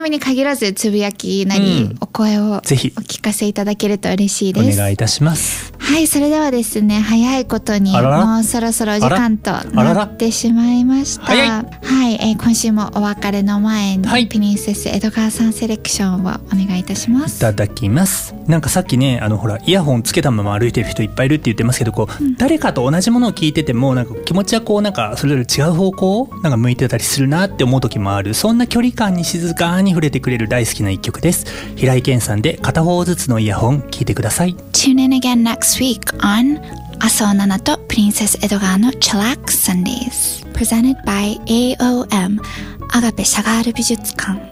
に限らずつぶやきなりお声をぜひお聞かせいただけると嬉しいです。 お願いいたします。 はい、それではですね、早いことにあららもうそろそろお時間となってしまいました。はい、今週もお別れの前に、プリンセス江戸川さんセレクションをお願いいたします。 いただきます。なんかさっきね、ほらイヤホンつけたまま歩いてる人いっぱいいるって言ってますけど、こう、誰かと同じものを聞いててもなんか気持ちはこうなんかそれぞれ違う方向なんか向いてたりするなって思う時もある。そんな距離感に静かに触れてくれる大好きな一曲です。平井堅さんで片方ずつのイヤホン聞いてください。 Tune in again next week on 麻生奈々とプリンセス江戸川の Chillax Sundays Presented by AOM アガペシャガール美術館。